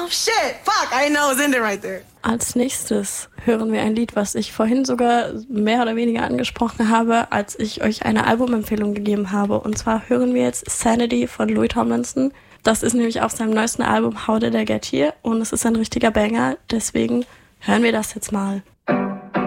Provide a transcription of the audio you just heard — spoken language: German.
Oh shit, fuck, I didn't know it was ending right there. Als nächstes hören wir ein Lied, was ich vorhin sogar mehr oder weniger angesprochen habe, als ich euch eine Albumempfehlung gegeben habe. Und zwar hören wir jetzt Sanity von Louis Tomlinson. Das ist nämlich auf seinem neuesten Album How Did I Get Here und es ist ein richtiger Banger, deswegen hören wir das jetzt mal.